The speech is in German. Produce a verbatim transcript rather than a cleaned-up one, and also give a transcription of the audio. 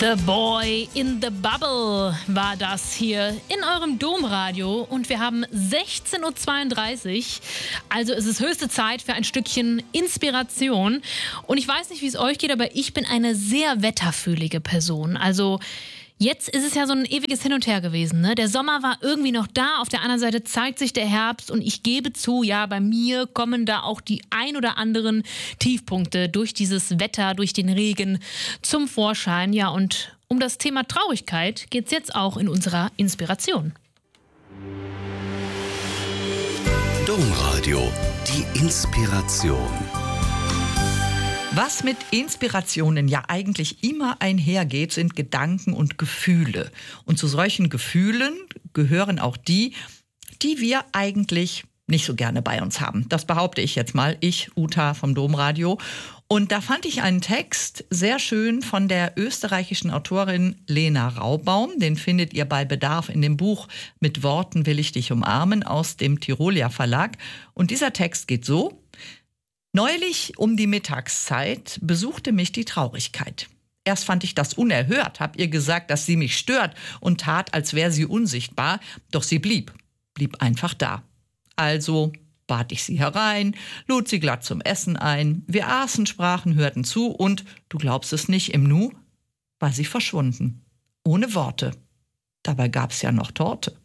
The Boy in the Bubble war das hier in eurem Domradio und wir haben sechzehn Uhr zweiunddreißig, also es ist höchste Zeit für ein Stückchen Inspiration und ich weiß nicht, wie es euch geht, aber ich bin eine sehr wetterfühlige Person, also jetzt ist es ja so ein ewiges Hin und Her gewesen, ne? Der Sommer war irgendwie noch da, auf der anderen Seite zeigt sich der Herbst und ich gebe zu, ja, bei mir kommen da auch die ein oder anderen Tiefpunkte durch dieses Wetter, durch den Regen zum Vorschein. Ja, und um das Thema Traurigkeit geht es jetzt auch in unserer Inspiration. Domradio, die Inspiration. Was mit Inspirationen ja eigentlich immer einhergeht, sind Gedanken und Gefühle. Und zu solchen Gefühlen gehören auch die, die wir eigentlich nicht so gerne bei uns haben. Das behaupte ich jetzt mal, ich, Uta vom Domradio. Und da fand ich einen Text sehr schön von der österreichischen Autorin Lena Raubaum. Den findet ihr bei Bedarf in dem Buch Mit Worten will ich dich umarmen aus dem Tirolia Verlag. Und dieser Text geht so: Neulich um die Mittagszeit besuchte mich die Traurigkeit. Erst fand ich das unerhört, hab ihr gesagt, dass sie mich stört und tat, als wäre sie unsichtbar. Doch sie blieb, blieb einfach da. Also bat ich sie herein, lud sie glatt zum Essen ein. Wir aßen, sprachen, hörten zu und, du glaubst es nicht, im Nu war sie verschwunden. Ohne Worte. Dabei gab's ja noch Torte.